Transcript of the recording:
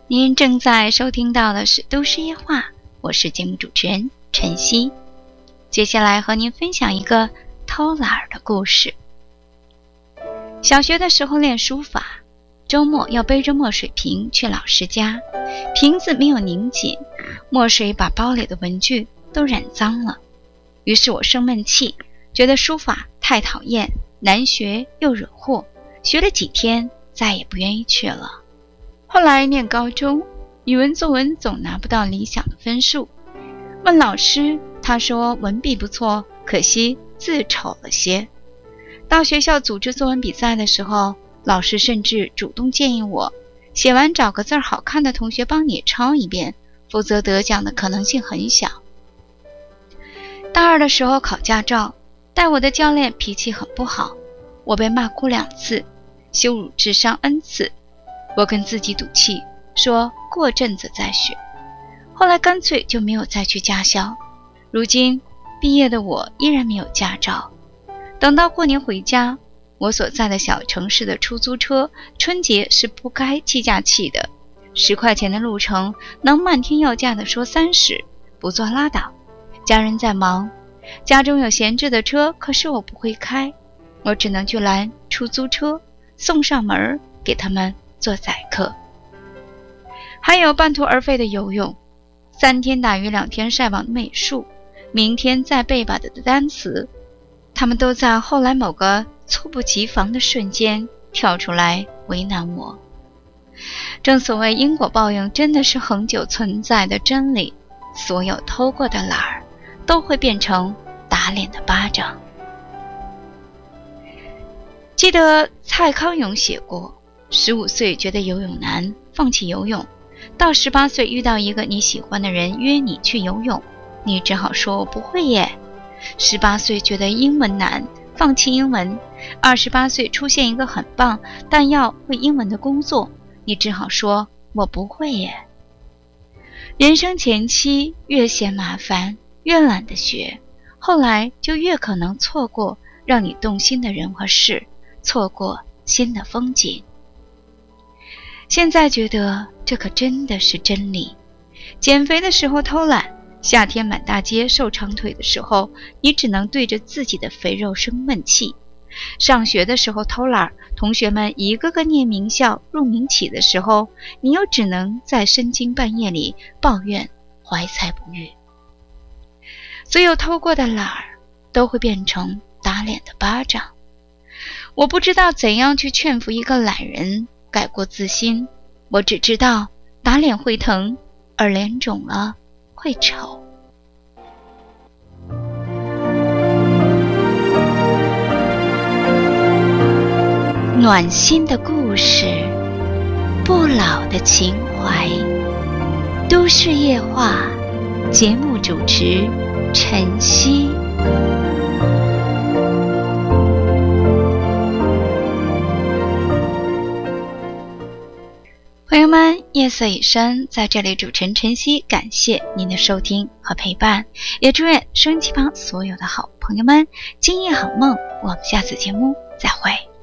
您正在收听到的是都市夜话，我是节目主持人晨曦。接下来和您分享一个偷懒的故事。小学的时候练书法，周末要背着墨水瓶去老师家，瓶子没有拧紧，墨水把包里的文具都染脏了。于是我生闷气，觉得书法太讨厌，难学又惹祸，学了几天再也不愿意去了。后来念高中，语文作文总拿不到理想的分数，问老师，他说文笔不错，可惜字丑了些。到学校组织作文比赛的时候，老师甚至主动建议我，写完找个字好看的同学帮你抄一遍，否则得奖的可能性很小。大二的时候考驾照，带我的教练脾气很不好，我被骂哭2次，羞辱智商 N 次。我跟自己赌气，说过阵子再学。后来干脆就没有再去驾校。如今毕业的我依然没有驾照。等到过年回家，我所在的小城市的出租车春节是不开计价器的，10块钱的路程能漫天要价的说30，不坐拉倒。家人在忙，家中有闲置的车，可是我不会开，我只能去拦出租车，送上门给他们做载客。还有半途而废的游泳，3天打鱼2天晒网的美术，明天再背吧的单词，他们都在后来某个猝不及防的瞬间跳出来为难我。正所谓因果报应真的是恒久存在的真理，所有偷过的懒儿都会变成打脸的巴掌。记得蔡康永写过，15岁觉得游泳难，放弃游泳，到18岁遇到一个你喜欢的人约你去游泳，你只好说我不会耶。18岁觉得英文难，放弃英文，28岁出现一个很棒但要会英文的工作，你只好说我不会耶。人生前期越嫌麻烦，越懒得学，后来就越可能错过让你动心的人和事，错过新的风景。现在觉得这可真的是真理。减肥的时候偷懒，夏天满大街瘦长腿的时候，你只能对着自己的肥肉生闷气。上学的时候偷懒，同学们一个个念名校入名起的时候，你又只能在深更半夜里抱怨怀才不遇。所有偷过的懒儿都会变成打脸的巴掌。我不知道怎样去劝服一个懒人改过自新，我只知道打脸会疼，而脸肿了会丑。暖心的故事，不老的情怀，都市夜话，节目主持晨曦。朋友们，夜色已深，在这里主持人晨曦感谢您的收听和陪伴，也祝愿收音机旁所有的好朋友们今夜好梦。我们下次节目再会。